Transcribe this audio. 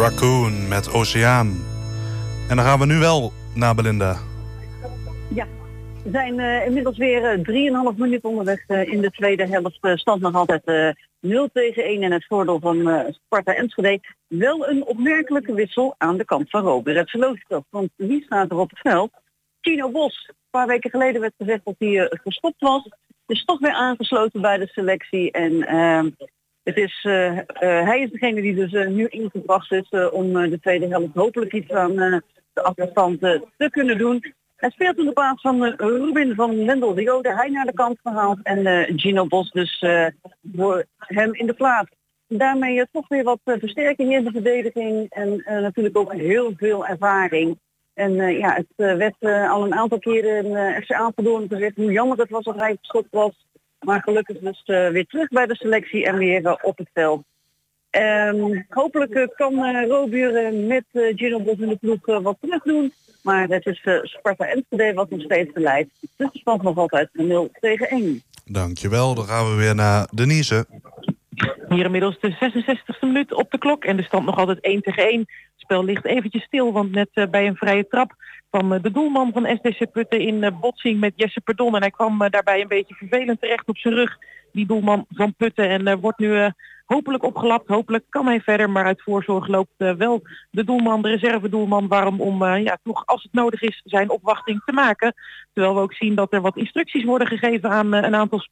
Raccoon met Oceaan. En dan gaan we nu wel naar Belinda. Ja, we zijn inmiddels weer 3,5 minuten onderweg in de tweede helft. Stand nog altijd 0-1 en het voordeel van Sparta Enschede. Wel een opmerkelijke wissel aan de kant van Robert Verloosveld. Want wie staat er op het veld? Tino Bos. Een paar weken geleden werd gezegd dat hij gestopt was. Is toch weer aangesloten bij de selectie. En hij is degene die dus nu ingebracht is om de tweede helft hopelijk iets aan de achterstand te kunnen doen. Hij speelt in de plaats van Ruben van Wendel de Jode. Hij naar de kant gehaald en Gino Bos dus voor hem in de plaats. Daarmee toch weer wat versterking in de verdediging en natuurlijk ook heel veel ervaring. En het werd al een aantal keren FC Apeldoorn gezegd hoe jammer het was dat hij gestopt was. Maar gelukkig dus weer terug bij de selectie en weer op het veld. Hopelijk kan Roburen met Gino Bos in de ploeg wat terug doen. Maar het is Sparta Enschede wat nog steeds leidt. Dus de stand nog altijd 0-1. Dankjewel, dan gaan we weer naar Denise. Hier inmiddels de 66e minuut op de klok en de stand nog altijd 1-1. Het spel ligt eventjes stil, want net bij een vrije trap kwam de doelman van SDC Putten in botsing met Jesse Perdon. En hij kwam daarbij een beetje vervelend terecht op zijn rug, die doelman van Putten. En wordt nu hopelijk opgelapt, hopelijk kan hij verder. Maar uit voorzorg loopt wel de doelman, de reservedoelman, warm om toch als het nodig is zijn opwachting te maken. Terwijl we ook zien dat er wat instructies worden gegeven aan een aantal